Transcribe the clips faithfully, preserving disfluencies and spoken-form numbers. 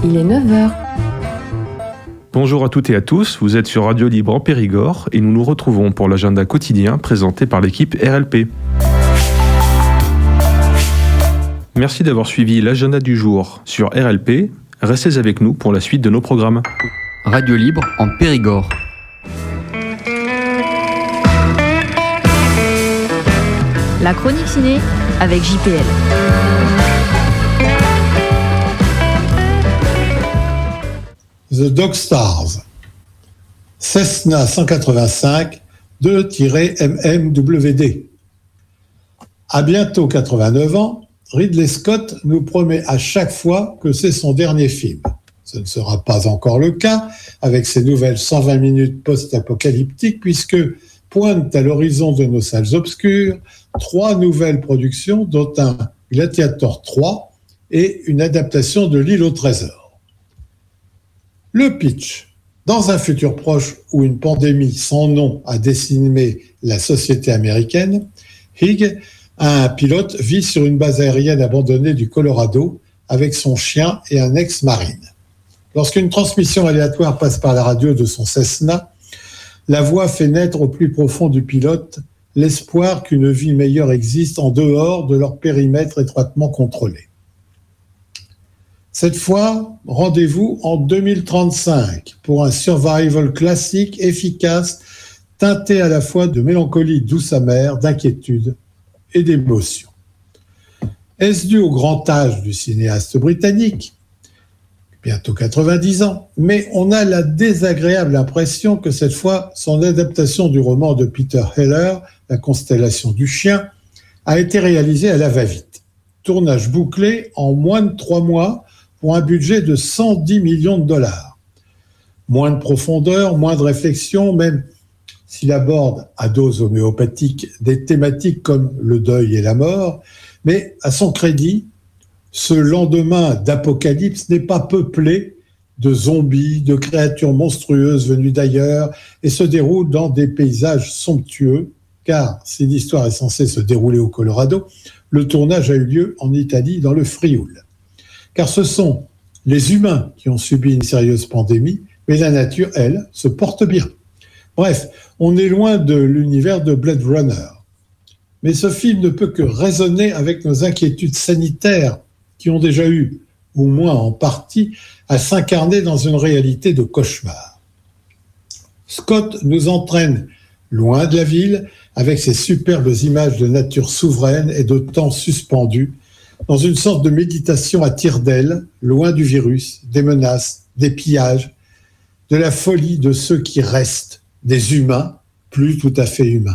Il est neuf heures. Bonjour à toutes et à tous, vous êtes sur Radio Libre en Périgord et nous nous retrouvons pour l'agenda quotidien présenté par l'équipe R L P. Merci d'avoir suivi l'agenda du jour sur R L P. Restez avec nous pour la suite de nos programmes. Radio Libre en Périgord. La chronique ciné avec J P L. The Dog Stars. Cessna cent quatre-vingt-cinq deux M M W D. À bientôt quatre-vingt-neuf ans, Ridley Scott nous promet à chaque fois que c'est son dernier film. Ce ne sera pas encore le cas avec ses nouvelles cent vingt minutes post-apocalyptiques puisque pointent à l'horizon de nos salles obscures trois nouvelles productions dont un Gladiator trois et une adaptation de L'Île au trésor. Le pitch. Dans un futur proche où une pandémie sans nom a décimé la société américaine, Higg, un pilote, vit sur une base aérienne abandonnée du Colorado avec son chien et un ex-marine. Lorsqu'une transmission aléatoire passe par la radio de son Cessna, la voix fait naître au plus profond du pilote l'espoir qu'une vie meilleure existe en dehors de leur périmètre étroitement contrôlé. Cette fois, rendez-vous en deux mille trente-cinq pour un survival classique, efficace, teinté à la fois de mélancolie douce amère, d'inquiétude et d'émotion. Est-ce dû au grand âge du cinéaste britannique ? Bientôt quatre-vingt-dix ans, mais on a la désagréable impression que cette fois, son adaptation du roman de Peter Heller, La constellation du chien, a été réalisée à la va-vite. Tournage bouclé en moins de trois mois pour un budget de cent dix millions de dollars. Moins de profondeur, moins de réflexion, même s'il aborde à dose homéopathique des thématiques comme le deuil et la mort, mais à son crédit, ce lendemain d'apocalypse n'est pas peuplé de zombies, de créatures monstrueuses venues d'ailleurs et se déroule dans des paysages somptueux, car si l'histoire est censée se dérouler au Colorado, le tournage a eu lieu en Italie dans le Frioul. Car ce sont les humains qui ont subi une sérieuse pandémie, mais la nature, elle, se porte bien. Bref, on est loin de l'univers de Blade Runner. Mais ce film ne peut que résonner avec nos inquiétudes sanitaires qui ont déjà eu, au moins en partie, à s'incarner dans une réalité de cauchemar. Scott nous entraîne loin de la ville, avec ses superbes images de nature souveraine et de temps suspendu, dans une sorte de méditation à tire d'aile, loin du virus, des menaces, des pillages, de la folie de ceux qui restent, des humains, plus tout à fait humains.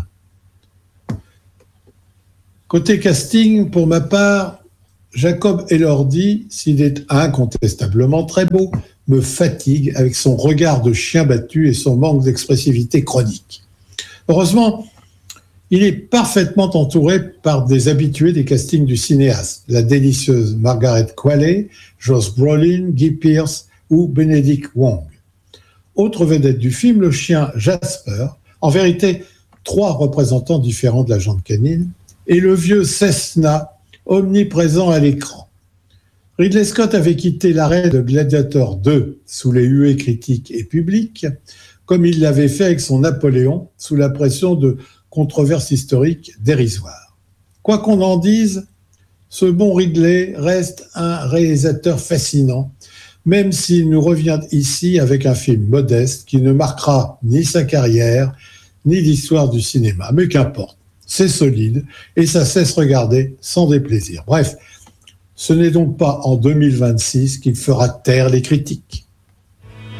Côté casting, pour ma part, Jacob Elordi, s'il est incontestablement très beau, me fatigue avec son regard de chien battu et son manque d'expressivité chronique. Heureusement, il est parfaitement entouré par des habitués des castings du cinéaste, la délicieuse Margaret Qualley, Josh Brolin, Guy Pearce ou Benedict Wong. Autre vedette du film, le chien Jasper, en vérité trois représentants différents de la jante canine, et le vieux Cessna, omniprésent à l'écran. Ridley Scott avait quitté l'arrêt de Gladiator deux sous les huées critiques et publiques, comme il l'avait fait avec son Napoléon, sous la pression de controverses historiques dérisoires. Quoi qu'on en dise, ce bon Ridley reste un réalisateur fascinant, même s'il nous revient ici avec un film modeste qui ne marquera ni sa carrière, ni l'histoire du cinéma. Mais qu'importe, c'est solide et ça cesse regarder sans déplaisir. Bref, ce n'est donc pas en deux mille vingt-six qu'il fera taire les critiques.